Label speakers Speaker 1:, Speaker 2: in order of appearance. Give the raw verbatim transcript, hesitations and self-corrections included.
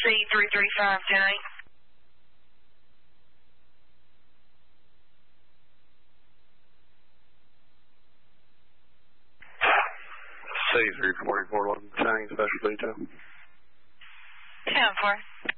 Speaker 1: C three three five ten eight.
Speaker 2: C three forty-four, eleven, change, special detail.
Speaker 1: ten four.